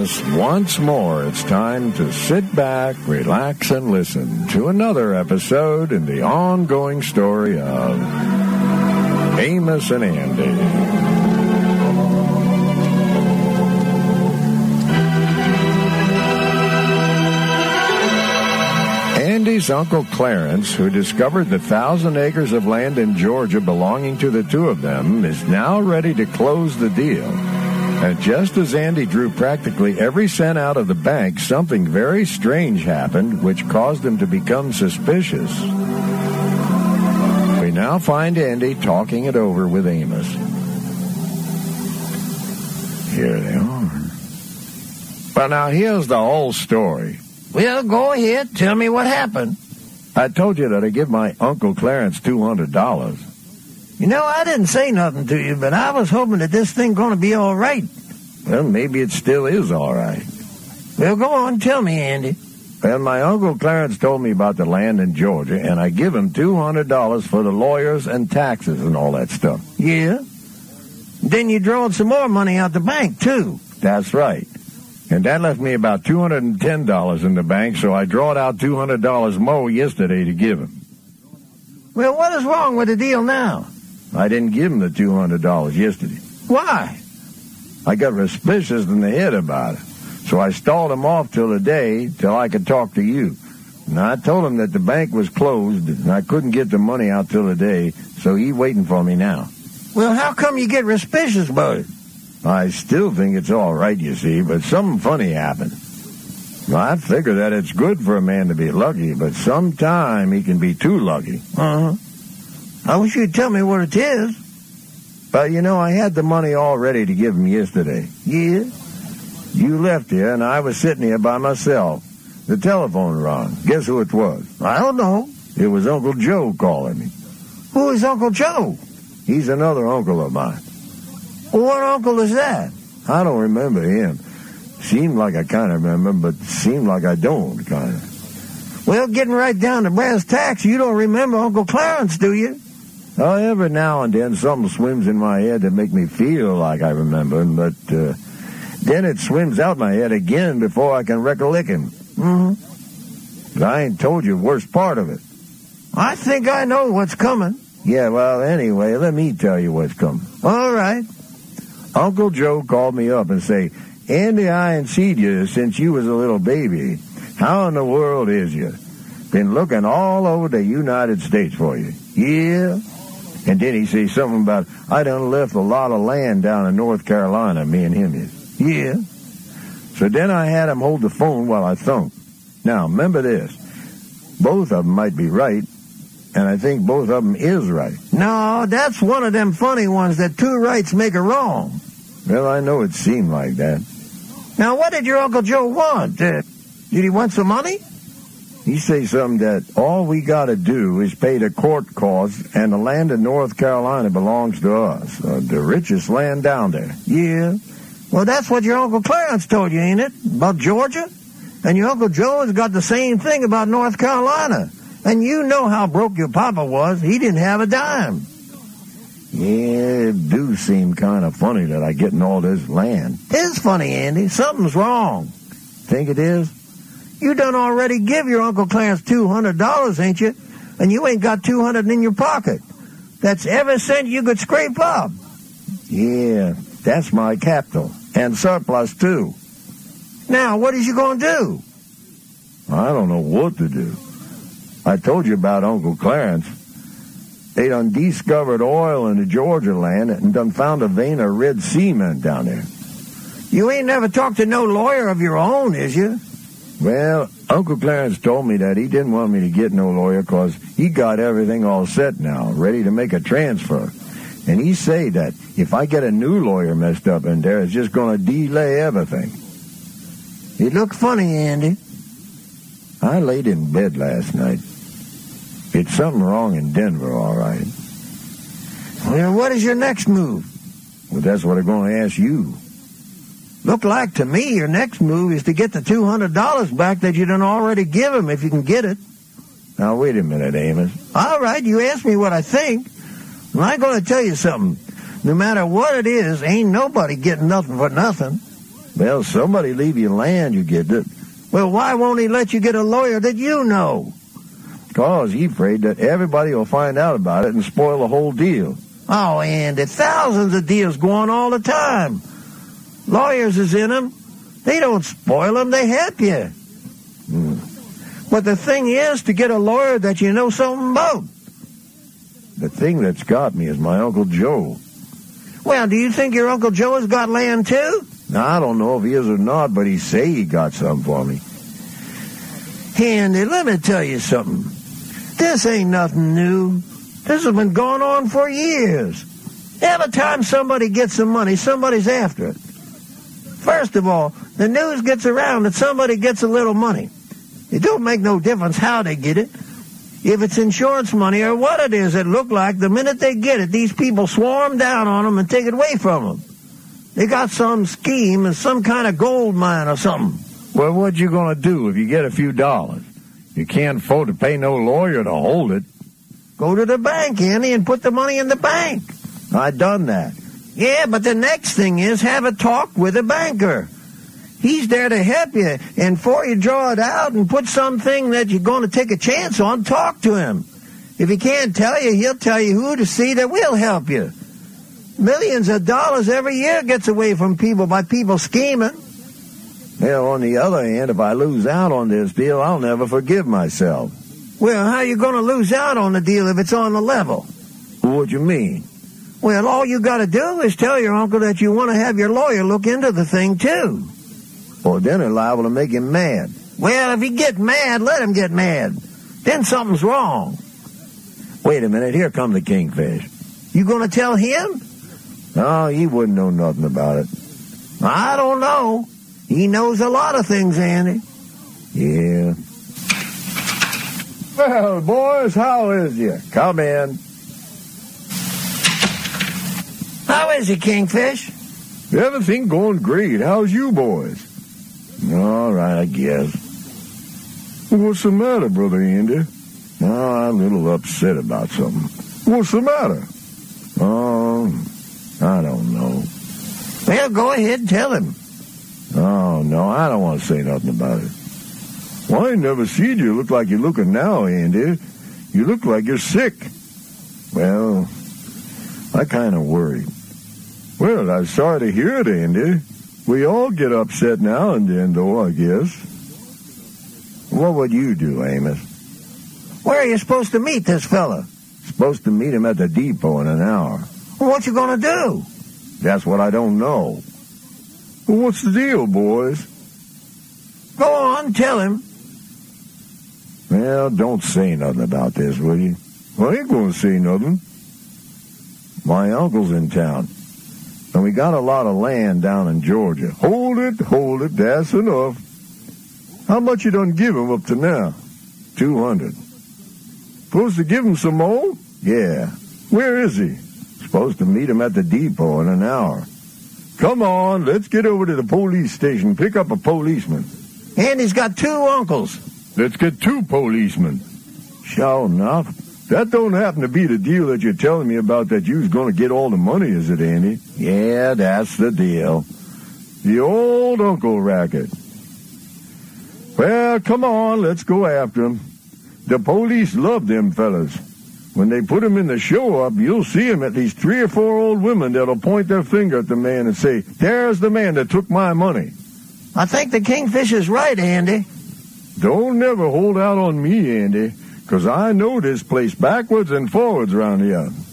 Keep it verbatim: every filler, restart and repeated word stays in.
Yes, once more, it's time to sit back, relax, and listen to another episode in the ongoing story of Amos and Andy. Andy's Uncle Clarence, who discovered the thousand acres of land in Georgia belonging to the two of them, is now ready to close the deal. And just as Andy drew practically every cent out of the bank, something very strange happened, which caused him to become suspicious. We now find Andy talking it over with Amos. Here they are. Well, now, here's the whole story. Well, go ahead. Tell me what happened. I told you that I give my Uncle Clarence two hundred dollars. You know, I didn't say nothing to you, but I was hoping that this thing going to be all right. Well, maybe it still is all right. Well, go on. Tell me, Andy. Well, my Uncle Clarence told me about the land in Georgia, and I give him two hundred dollars for the lawyers and taxes and all that stuff. Yeah? Then you drawed some more money out the bank, too. That's right. And that left me about two hundred ten dollars in the bank, so I drawed out two hundred dollars more yesterday to give him. Well, what is wrong with the deal now? I didn't give him the two hundred dollars yesterday. Why? I got suspicious in the head about it, so I stalled him off till today, till I could talk to you. And I told him that the bank was closed, and I couldn't get the money out till today, so he's waiting for me now. Well, how come you get suspicious about it? I still think it's all right, you see, but something funny happened. Well, I figure that it's good for a man to be lucky, but sometime he can be too lucky. Uh-huh. I wish you'd tell me what it is. But, you know, I had the money all ready to give him yesterday. Yeah? You left here, and I was sitting here by myself. The telephone rang. Guess who it was? I don't know. It was Uncle Joe calling me. Who is Uncle Joe? He's another uncle of mine. What uncle is that? I don't remember him. Seemed like I kind of remember, but seemed like I don't, kind of. Well, getting right down to brass tacks, you don't remember Uncle Clarence, do you? Oh, every now and then something swims in my head that make me feel like I remember him, but uh, then it swims out my head again before I can recollect him. Mm-hmm. But I ain't told you the worst part of it. I think I know what's coming. Yeah, well, anyway, let me tell you what's coming. All right. Uncle Joe called me up and say, Andy, I ain't seen you since you was a little baby. How in the world is you? Been looking all over the United States for you. Yeah? And then he say something about, I done left a lot of land down in North Carolina, me and him is. Yeah? So then I had him hold the phone while I thumped. Now, remember this. Both of them might be right, and I think both of them is right. No, that's one of them funny ones that two rights make a wrong. Well, I know it seemed like that. Now, what did your Uncle Joe want? Uh, did he want some money? He say something that all we got to do is pay the court costs, and the land in North Carolina belongs to us, uh, the richest land down there. Yeah. Well, that's what your Uncle Clarence told you, ain't it? About Georgia? And your Uncle Joe has got the same thing about North Carolina. And you know how broke your papa was. He didn't have a dime. Yeah, it do seem kind of funny that I getting all this land. It's funny, Andy. Something's wrong. Think it is? You done already give your Uncle Clarence two hundred dollars, ain't you? And you ain't got two hundred dollars in your pocket. That's every cent you could scrape up. Yeah, that's my capital. And surplus, too. Now, what is you going to do? I don't know what to do. I told you about Uncle Clarence. They done discovered oil in the Georgia land and done found a vein of red cement down there. You ain't never talked to no lawyer of your own, is you? Well, Uncle Clarence told me that he didn't want me to get no lawyer because he got everything all set now, ready to make a transfer. And he say that if I get a new lawyer messed up in there, it's just going to delay everything. You look funny, Andy. I laid in bed last night. It's something wrong in Denver, all right. Well, what is your next move? Well, that's what I'm going to ask you. Look like to me your next move is to get the two hundred dollars back that you done already give him, if you can get it. Now, wait a minute, Amos. All right, you asked me what I think. Well, I'm going to tell you something. No matter what it is, ain't nobody getting nothing for nothing. Well, somebody leave you land, you get it. Well, why won't he let you get a lawyer that you know? Because he's afraid that everybody will find out about it and spoil the whole deal. Oh, Andy, thousands of deals go on all the time. Lawyers is in them. They don't spoil them, they help you. Hmm. But the thing is to get a lawyer that you know something about. The thing that's got me is my Uncle Joe. Well, do you think your Uncle Joe has got land too? Now, I don't know if he is or not, but he say he got some for me. Andy, let me tell you something. This ain't nothing new. This has been going on for years. Every time somebody gets some money, somebody's after it. First of all, the news gets around that somebody gets a little money. It don't make no difference how they get it. If it's insurance money or what it is, it look like the minute they get it, these people swarm down on them and take it away from them. They got some scheme and some kind of gold mine or something. Well, what you gonna do if you get a few dollars? You can't afford to pay no lawyer to hold it. Go to the bank, Andy, and put the money in the bank. I done that. Yeah, but the next thing is have a talk with a banker. He's there to help you, and before you draw it out and put something that you're going to take a chance on, talk to him. If he can't tell you, he'll tell you who to see that will help you. Millions of dollars every year gets away from people by people scheming. Well, on the other hand, if I lose out on this deal, I'll never forgive myself. Well, how you going to lose out on the deal if it's on the level? What you mean? Well, all you got to do is tell your uncle that you want to have your lawyer look into the thing, too. Well, then it's liable to make him mad. Well, if he get mad, let him get mad. Then something's wrong. Wait a minute, here come the kingfish. You going to tell him? No, he wouldn't know nothing about it. I don't know. He knows a lot of things, Andy. Yeah. Well, boys, how is you? Come in. How is it, Kingfish? Everything going great. How's you boys? All right, I guess. What's the matter, Brother Andy? Oh, I'm a little upset about something. What's the matter? Oh, I don't know. Well, go ahead and tell him. Oh, no, I don't want to say nothing about it. Well, I ain't never seen you look like you're looking now, Andy. You look like you're sick. Well, I kind of worried. Well, I'm sorry to hear it, Andy. We all get upset now and then, though, I guess. What would you do, Amos? Where are you supposed to meet this fella? Supposed to meet him at the depot in an hour. Well, what you gonna do? That's what I don't know. Well, what's the deal, boys? Go on, tell him. Well, don't say nothing about this, will you? Well, I ain't gonna say nothing. My uncle's in town, and we got a lot of land down in Georgia. Hold it, hold it, that's enough. How much you done give him up to now? Two hundred. Supposed to give him some more? Yeah. Where is he? Supposed to meet him at the depot in an hour. Come on, let's get over to the police station, pick up a policeman. And he's got two uncles. Let's get two policemen. Sure enough. That don't happen to be the deal that you're telling me about, that you's going to get all the money, is it, Andy? Yeah, that's the deal. The old uncle racket. Well, come on, let's go after him. The police love them fellas. When they put him in the show-up, you'll see him at least three or four old women that'll point their finger at the man and say, there's the man that took my money. I think the Kingfish is right, Andy. Don't never hold out on me, Andy, 'cause I know this place backwards and forwards around here.